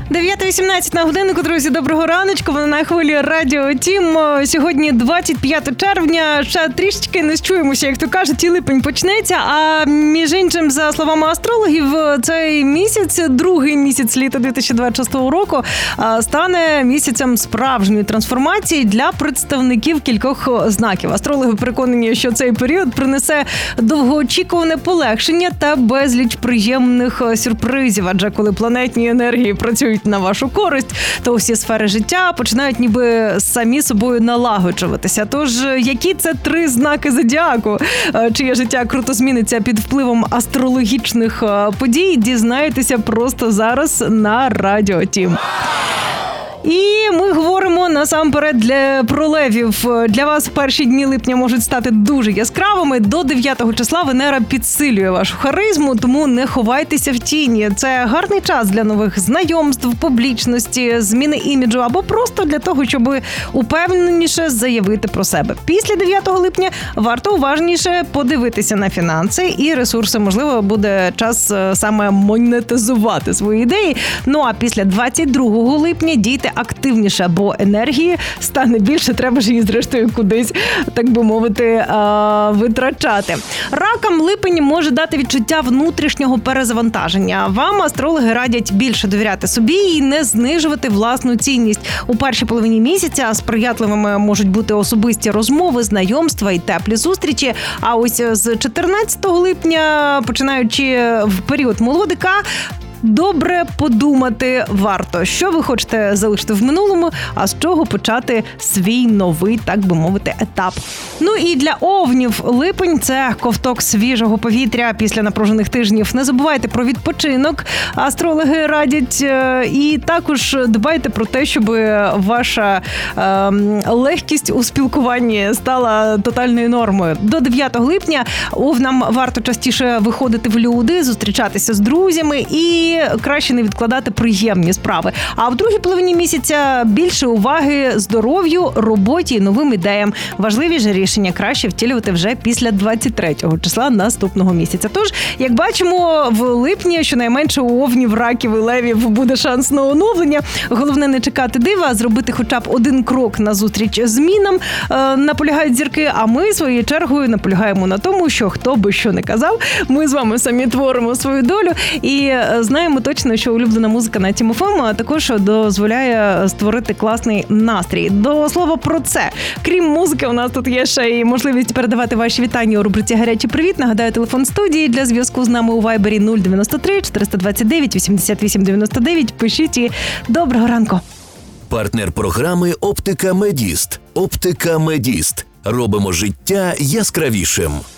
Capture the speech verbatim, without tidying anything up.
дев'ята вісімнадцять на годиннику, друзі, доброго раночку, ви на хвилі Радіо Тім. Сьогодні двадцять п'яте червня, ще трішечки не чуємося, як то кажуть, і липень почнеться. А між іншим, за словами астрологів, цей місяць, другий місяць літа дві тисячі двадцять шостого року, стане місяцем справжньої трансформації для представників кількох знаків. Астрологи переконані, що цей період принесе довгоочікуване полегшення та безліч приємних сюрпризів, адже коли планетні енергії працюють на вашу користь, то всі сфери життя починають ніби самі собою налагоджуватися. Тож, які це три знаки зодіаку, чиє життя круто зміниться під впливом астрологічних подій, дізнаєтеся просто зараз на Радіо Тім. І ми говоримо насамперед для про левів. Для вас перші дні липня можуть стати дуже яскравими. До дев'ятого числа Венера підсилює вашу харизму, тому не ховайтеся в тіні. Це гарний час для нових знайомств, публічності, зміни іміджу або просто для того, щоб упевненіше заявити про себе. Після дев'ятого липня варто уважніше подивитися на фінанси і ресурси. Можливо, буде час саме монетизувати свої ідеї. Ну а після двадцять другого липня дійте активніше, бо енергії стане більше, треба ж її зрештою кудись, так би мовити, витрачати. Ракам липень може дати відчуття внутрішнього перезавантаження. Вам астрологи радять більше довіряти собі і не знижувати власну цінність. У першій половині місяця сприятливими можуть бути особисті розмови, знайомства і теплі зустрічі. А ось з чотирнадцятого липня, починаючи в період молодика, добре подумати варто, що ви хочете залишити в минулому, а з чого почати свій новий, так би мовити, етап. Ну і для овнів липень – це ковток свіжого повітря після напружених тижнів. Не забувайте про відпочинок, астрологи радять, і також дбайте про те, щоб ваша е, легкість у спілкуванні стала тотальною нормою. До дев'ятого липня овнам варто частіше виходити в люди, зустрічатися з друзями і краще не відкладати приємні справи. А в другій половині місяця більше уваги здоров'ю, роботі і новим ідеям. Важливі ж рішення краще втілювати вже після двадцять третього числа наступного місяця. Тож, як бачимо, в липні щонайменше у овнів, раків і левів буде шанс на оновлення. Головне не чекати дива, а зробити хоча б один крок назустріч змінам, е, наполягають зірки, а ми своєю чергою наполягаємо на тому, що хто би що не казав, ми з вами самі творимо свою долю і знаємо точно, що улюблена музика на Тім еф ем також дозволяє створити класний настрій. До слова про це. Крім музики, у нас тут є ще і можливість передавати ваші вітання у рубриці «Гарячий привіт». Нагадаю, телефон студії для зв'язку з нами у Вайбері нуль дев'яносто три чотириста двадцять дев'ять вісімдесят вісім дев'яносто дев'ять. Пишіть і доброго ранку. Партнер програми «Оптика Медіст». «Оптика Медіст». Робимо життя яскравішим.